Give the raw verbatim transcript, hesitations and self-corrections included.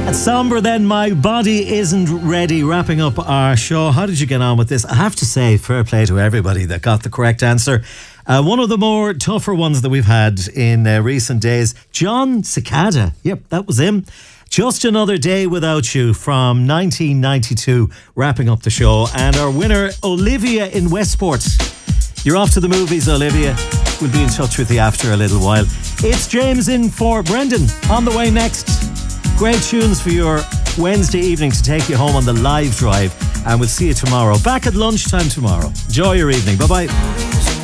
Somber then, My Body Isn't Ready, wrapping up our show. How did you get on with this? I have to say, fair play to everybody that got the correct answer. Uh, one of the more tougher ones that we've had in uh, recent days, John Cicada. Yep, that was him. Just Another Day Without You from nineteen ninety-two, wrapping up the show. And our winner, Olivia in Westport. You're off to the movies, Olivia. We'll be in touch with you after a little while. It's James in for Brendan on the way next. Great tunes for your Wednesday evening to take you home on the live drive. And we'll see you tomorrow. Back at lunchtime tomorrow. Enjoy your evening. Bye-bye.